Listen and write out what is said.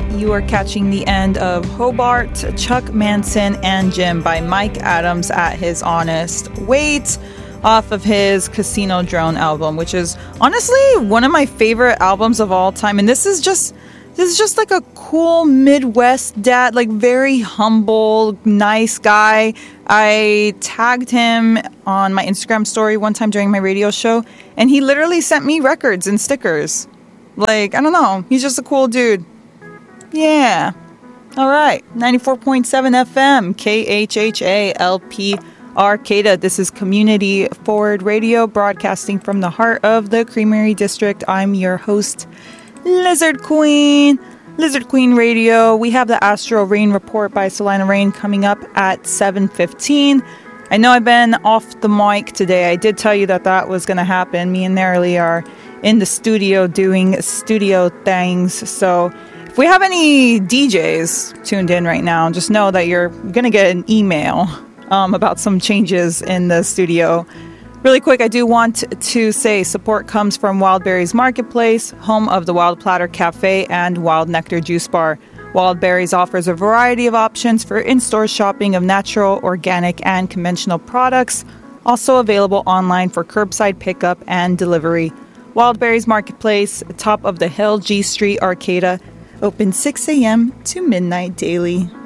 you are catching the end of Hobart, Chuck Manson, and Jim by Mike Adams at his Honest Wait off of his Casino Drone album, which is honestly one of my favorite albums of all time. And this is just like a cool Midwest dad, like very humble, nice guy. I tagged him on my Instagram story one time during my radio show, and he literally sent me records and stickers. Like, I don't know. He's just a cool dude. Yeah. All right. 94.7 FM, KHHA-LP Arcata. This is Community Forward Radio, broadcasting from the heart of the Creamery District. I'm your host, Lizard Queen Radio. We have the Astro Rain Report by Selena Rain coming up at 7:15. I know I've been off the mic today. I did tell you that was going to happen. Me and Nerly are in the studio doing studio things. So if we have any DJs tuned in right now, just know that you're going to get an email about some changes in the studio. Really quick, I do want to say support comes from Wild Berries Marketplace, home of the Wild Platter Cafe and Wild Nectar Juice Bar. Wild Berries offers a variety of options for in-store shopping of natural, organic, and conventional products, also available online for curbside pickup and delivery. Wild Berries Marketplace, top of the hill, G Street, Arcata, open 6 a.m. to midnight daily.